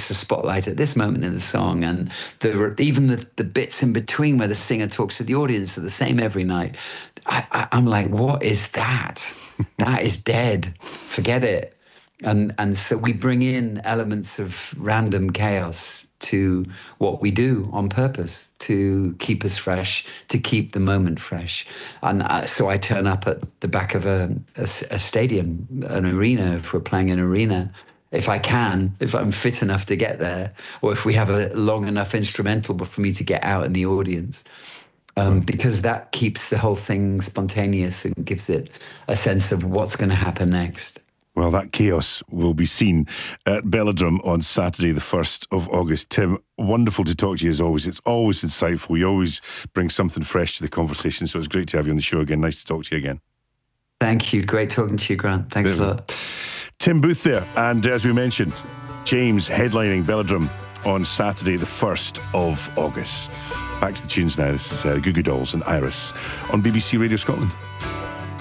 gets the spotlight at this moment in the song, and even the bits in between where the singer talks to the audience are the same every night. I'm like, what is that? That is dead. Forget it. And so we bring in elements of random chaos to what we do on purpose to keep us fresh, to keep the moment fresh. And so I turn up at the back of a stadium, an arena, if we're playing an arena, if I'm fit enough to get there, or if we have a long enough instrumental for me to get out in the audience. Because that keeps the whole thing spontaneous and gives it a sense of what's going to happen next. Well, that chaos will be seen at Belladrum on Saturday, the 1st of August. Tim, wonderful to talk to you as always. It's always insightful. You always bring something fresh to the conversation, so it's great to have you on the show again. Nice to talk to you again. Thank you. Great talking to you, Grant. Thanks a lot. Tim Booth there. And as we mentioned, James headlining Belladrum on Saturday, the 1st of August. Back to the tunes now. This is Goo Goo Dolls and Iris on BBC Radio Scotland.